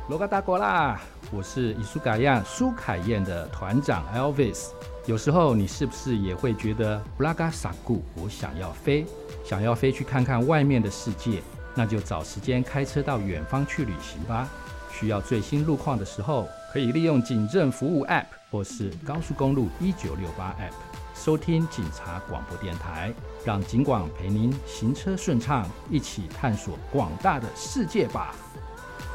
罗嘎达国啦，我是伊苏嘎亚苏凯燕的团长 Elvis。有时候你是不是也会觉得布拉嘎萨固，我想要飞，想要飞去看看外面的世界？那就找时间开车到远方去旅行吧。需要最新路况的时候，可以利用警政服务 App 或是高速公路1968 App 收听警察广播电台，让警广陪您行车顺畅，一起探索广大的世界吧。